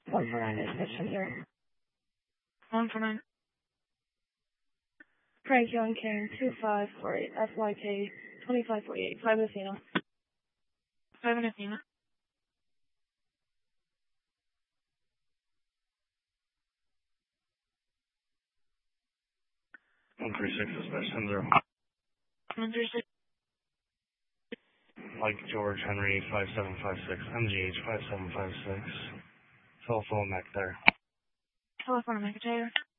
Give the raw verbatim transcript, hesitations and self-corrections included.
one four nine is Mission here. one four nine. Frank Young King, two five four eight, F Y K, twenty-five forty-eight, five Athena. five in Athena. one three six is best ten zero. one three six. Mike George Henry five seven five six, M G H five seven five six. Telephone Mac there. Telephone McIntyre.